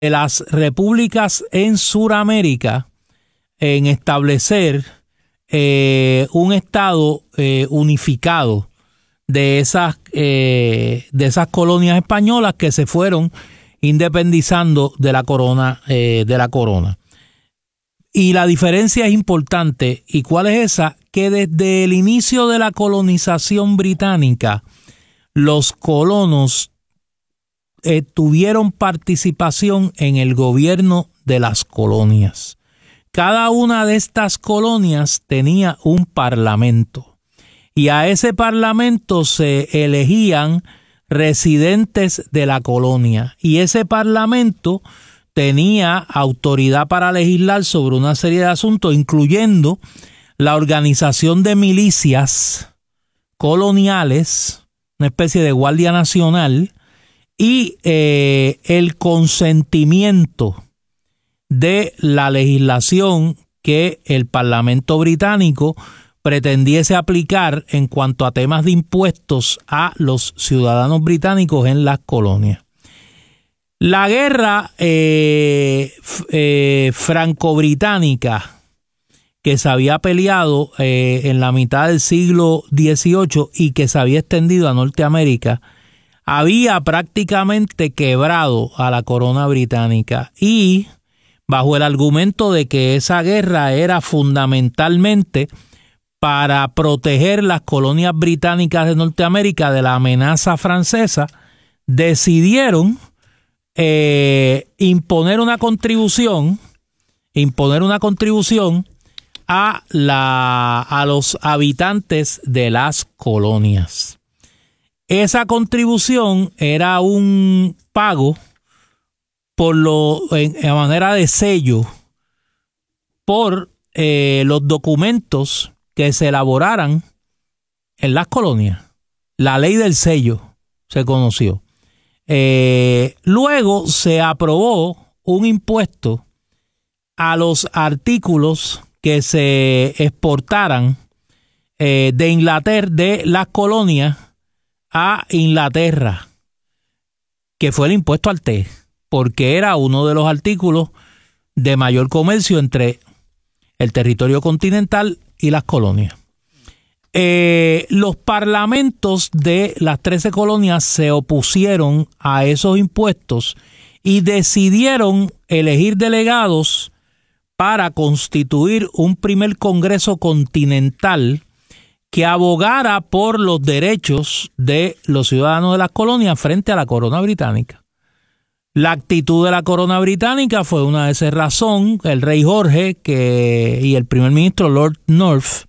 de las repúblicas en Suramérica en establecer un estado unificado de esas colonias españolas que se fueron independizando de la corona. Y la diferencia es importante. ¿Y cuál es esa? Que desde el inicio de la colonización británica, los colonos tuvieron participación en el gobierno de las colonias. Cada una de estas colonias tenía un parlamento y a ese parlamento se elegían residentes de la colonia, y ese parlamento tenía autoridad para legislar sobre una serie de asuntos, incluyendo la organización de milicias coloniales, una especie de guardia nacional, y el consentimiento de la legislación que el Parlamento británico pretendiese aplicar en cuanto a temas de impuestos a los ciudadanos británicos en las colonias. La guerra franco-británica que se había peleado en la mitad del siglo XVIII y que se había extendido a Norteamérica había prácticamente quebrado a la corona británica, y bajo el argumento de que esa guerra era fundamentalmente para proteger las colonias británicas de Norteamérica de la amenaza francesa, decidieron imponer una contribución a los habitantes de las colonias. Esa contribución era un pago en manera de sello por los documentos que se elaboraran en las colonias. La ley del sello se conoció. Luego se aprobó un impuesto a los artículos que se exportaran de Inglaterra, de las colonias a Inglaterra, que fue el impuesto al té, porque era uno de los artículos de mayor comercio entre el territorio continental y las colonias. Los parlamentos de las 13 colonias se opusieron a esos impuestos y decidieron elegir delegados para constituir un primer Congreso Continental que abogara por los derechos de los ciudadanos de las colonias frente a la corona británica. La actitud de la corona británica fue una de esas razones. El rey Jorge y el primer ministro Lord North,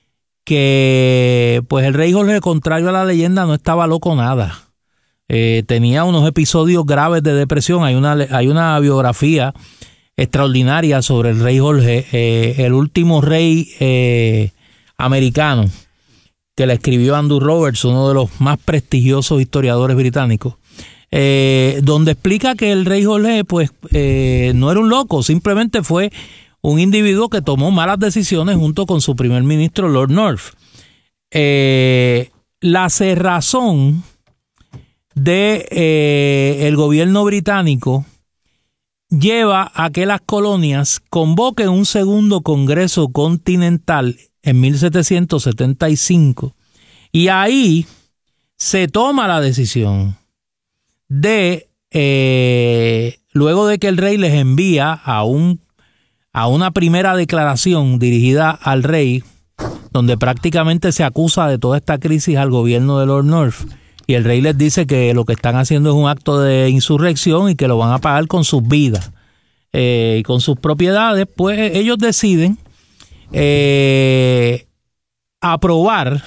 que pues el rey Jorge, contrario a la leyenda, no estaba loco nada. Tenía unos episodios graves de depresión. Hay una biografía extraordinaria sobre el rey Jorge, el último rey americano, que le escribió Andrew Roberts, uno de los más prestigiosos historiadores británicos, donde explica que el rey Jorge pues no era un loco, simplemente fue un individuo que tomó malas decisiones junto con su primer ministro Lord North. La cerrazón de el gobierno británico lleva a que las colonias convoquen un segundo Congreso Continental en 1775, y ahí se toma la decisión de, luego de que el rey les envía a una primera declaración dirigida al rey, donde prácticamente se acusa de toda esta crisis al gobierno de Lord North, y el rey les dice que lo que están haciendo es un acto de insurrección y que lo van a pagar con sus vidas y con sus propiedades. Pues ellos deciden aprobar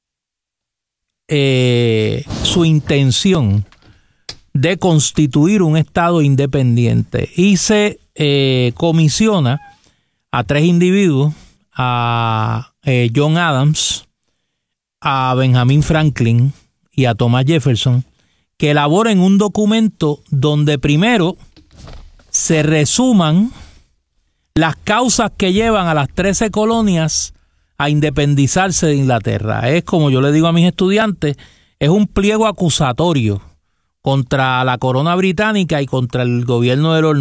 su intención de constituir un estado independiente, y se comisiona a 3 individuos, a John Adams, a Benjamin Franklin y a Thomas Jefferson, que elaboren un documento donde primero se resuman las causas que llevan a las 13 colonias a independizarse de Inglaterra. Es, como yo le digo a mis estudiantes, es un pliego acusatorio, contra la corona británica y contra el gobierno de los